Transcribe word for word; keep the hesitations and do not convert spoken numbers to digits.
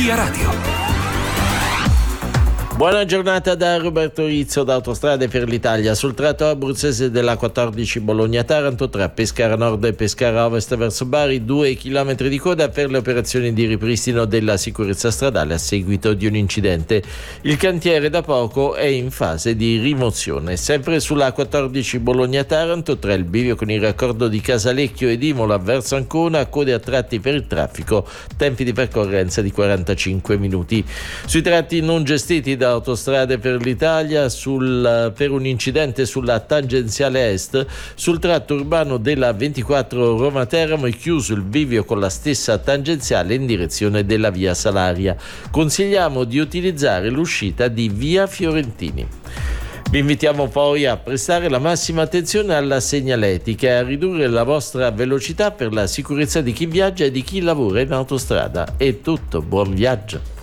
Via Radio. Buona giornata da Roberto Rizzo da Autostrade per l'Italia. Sul tratto abruzzese della quattordici Bologna-Taranto tra Pescara Nord e Pescara Ovest verso Bari, due chilometri di coda per le operazioni di ripristino della sicurezza stradale a seguito di un incidente. Il cantiere da poco è in fase di rimozione. Sempre sulla quattordici Bologna-Taranto tra il bivio con il raccordo di Casalecchio ed Imola verso Ancona, code a tratti per il traffico, tempi di percorrenza di quarantacinque minuti. Sui tratti non gestiti da Autostrade per l'Italia, sul, per un incidente sulla tangenziale est, sul tratto urbano della ventiquattro Roma-Teramo è chiuso il bivio con la stessa tangenziale in direzione della via Salaria. Consigliamo di utilizzare l'uscita di via Fiorentini. Vi invitiamo poi a prestare la massima attenzione alla segnaletica e a ridurre la vostra velocità per la sicurezza di chi viaggia e di chi lavora in autostrada. È tutto, buon viaggio.